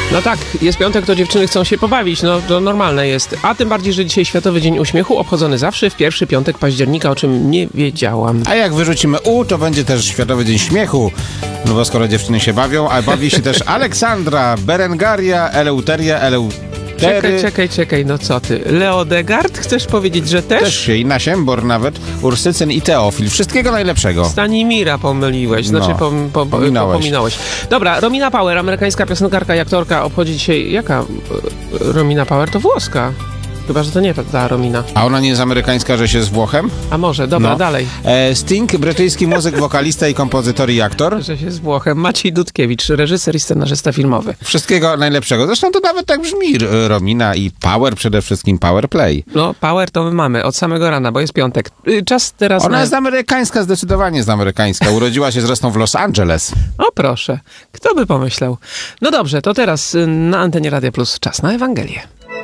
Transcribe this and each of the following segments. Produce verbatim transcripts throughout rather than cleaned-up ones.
No tak, jest piątek, to dziewczyny chcą się pobawić, no to normalne jest. A tym bardziej, że dzisiaj Światowy Dzień Uśmiechu, obchodzony zawsze w pierwszy piątek października, o czym nie wiedziałam. A jak wyrzucimy U, to będzie też Światowy Dzień Śmiechu, no bo skoro dziewczyny się bawią, a bawi się też Aleksandra, Berengaria, Eleuteria, Eleutery. Czekaj, czekaj, czekaj, no co ty? Leodegard? Chcesz powiedzieć, że też? Też się i Nasiembor nawet, Ursycyn i Teofil. Wszystkiego najlepszego. Stanimira pomyliłeś, znaczy No, pom, pom, pominąłeś. pominąłeś. Dobra, Romina Power, amerykańska piosenkarka i aktorka, obchodzi dzisiaj... Jaka? Romina Power to włoska. Chyba, że to nie ta, ta Romina. A ona nie jest amerykańska, że się z Włochem? A może, dobra, No. dalej. E, Sting, brytyjski muzyk, wokalista i kompozytor i aktor. Że się z Włochem. Maciej Dudkiewicz, reżyser i scenarzysta filmowy. Wszystkiego najlepszego. Zresztą to nawet tak brzmi, R- Romina i Power, przede wszystkim Power Play. No, Power to my mamy od samego rana, bo jest piątek. Y, Czas teraz Ona na... jest amerykańska, zdecydowanie jest amerykańska. Urodziła się zresztą w Los Angeles. O proszę, kto by pomyślał. No dobrze, to teraz y, na antenie Radia Plus czas na Ewangelię.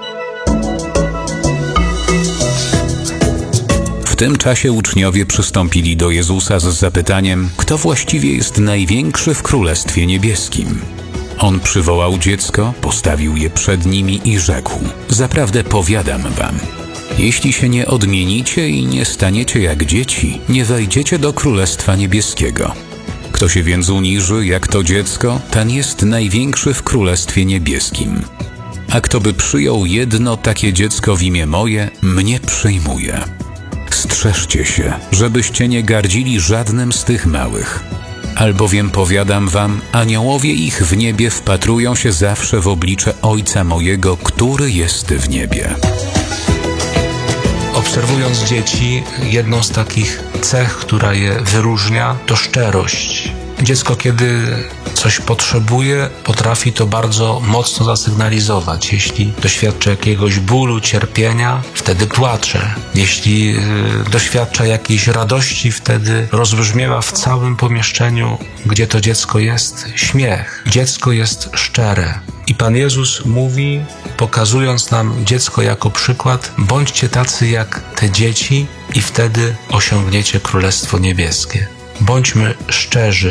W tym czasie uczniowie przystąpili do Jezusa z zapytaniem, kto właściwie jest największy w Królestwie Niebieskim. On przywołał dziecko, postawił je przed nimi i rzekł: zaprawdę powiadam wam, jeśli się nie odmienicie i nie staniecie jak dzieci, nie wejdziecie do Królestwa Niebieskiego. Kto się więc uniży jak to dziecko, ten jest największy w Królestwie Niebieskim. A kto by przyjął jedno takie dziecko w imię moje, mnie przyjmuje. Strzeżcie się, żebyście nie gardzili żadnym z tych małych. Albowiem powiadam wam, aniołowie ich w niebie wpatrują się zawsze w oblicze Ojca mojego, który jest w niebie. Obserwując dzieci, jedną z takich cech, która je wyróżnia, to szczerość. Dziecko, kiedy coś potrzebuje, potrafi to bardzo mocno zasygnalizować. Jeśli doświadcza jakiegoś bólu, cierpienia, wtedy płacze. Jeśli y, doświadcza jakiejś radości, wtedy rozbrzmiewa w całym pomieszczeniu, gdzie to dziecko jest, śmiech. Dziecko jest szczere. I Pan Jezus mówi, pokazując nam dziecko jako przykład, bądźcie tacy jak te dzieci i wtedy osiągniecie Królestwo Niebieskie. Bądźmy szczerzy.